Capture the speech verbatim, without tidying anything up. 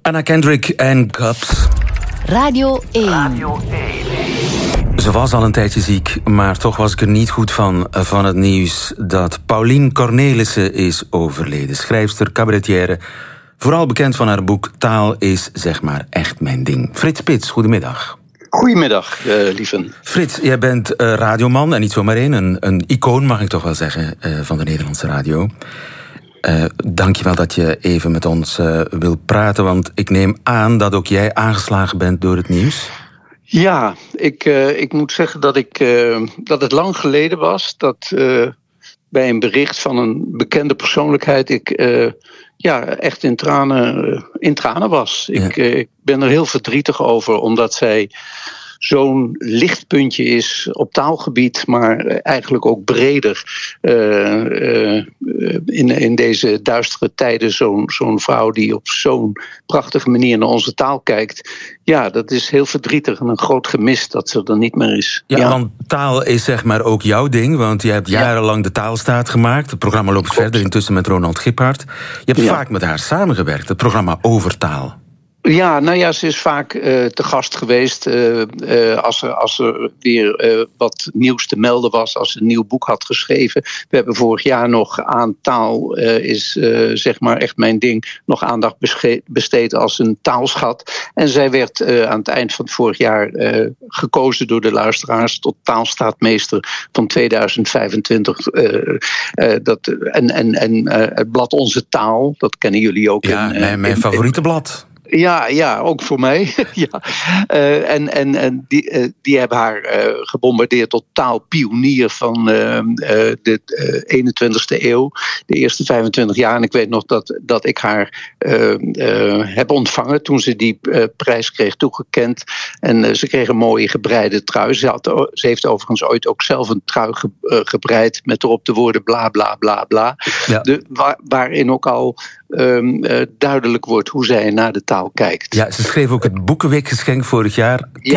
Anna Kendrick en Cups. Radio één. Radio één. Ze was al een tijdje ziek, maar toch was ik er niet goed van... van het nieuws dat Pauline Cornelissen is overleden. Schrijfster, cabaretière, vooral bekend van haar boek Taal is zeg maar echt mijn ding. Frits Spits, goedemiddag. Goedemiddag, uh, lieven. Frits, jij bent uh, radioman, en niet zomaar één. Een, een icoon, mag ik toch wel zeggen, uh, van de Nederlandse radio. Uh, Dank je wel dat je even met ons uh, wil praten... want ik neem aan dat ook jij aangeslagen bent door het nieuws. Ja, ik, uh, ik moet zeggen dat, ik, uh, dat het lang geleden was... dat uh, bij een bericht van een bekende persoonlijkheid... ik uh, ja, echt in tranen, uh, in tranen was. Ja. Ik, uh, ik ben er heel verdrietig over, omdat zij... zo'n lichtpuntje is op taalgebied, maar eigenlijk ook breder. Uh, uh, in, in deze duistere tijden zo'n, zo'n vrouw die op zo'n prachtige manier naar onze taal kijkt. Ja, dat is heel verdrietig en een groot gemis dat ze er niet meer is. Ja, ja. want taal is zeg maar ook jouw ding, want je hebt jarenlang de Taalstaat gemaakt. Het programma loopt Klopt. verder, intussen met Ronald Giphart. Je hebt ja. vaak met haar samengewerkt, het programma Over Taal. Ja, nou ja, ze is vaak uh, te gast geweest uh, uh, als, er, als er weer uh, wat nieuws te melden was, als ze een nieuw boek had geschreven. We hebben vorig jaar nog aan taal, uh, is uh, zeg maar echt mijn ding, nog aandacht besche- besteed als een taalschat. En zij werd uh, aan het eind van het vorig jaar uh, gekozen door de luisteraars tot taalstaatmeester van tweeduizend vijfentwintig. Uh, uh, dat, en en, en uh, het blad Onze Taal, dat kennen jullie ook. Ja, in, uh, mijn, mijn in, favoriete blad. Ja, ja, ook voor mij. ja. uh, en en, en die, uh, die hebben haar uh, gebombardeerd tot taalpionier van uh, uh, de uh, eenentwintigste eeuw. De eerste vijfentwintig jaar. En ik weet nog dat, dat ik haar uh, uh, heb ontvangen toen ze die uh, prijs kreeg toegekend. En uh, ze kreeg een mooie gebreide trui. Ze, had, ze heeft overigens ooit ook zelf een trui ge, uh, gebreid met erop de woorden bla bla bla bla. Ja. De, waar, waarin ook al um, uh, duidelijk wordt hoe zij naar de taal kijkt. Ja, ze schreef ook het Boekenweekgeschenk vorig jaar.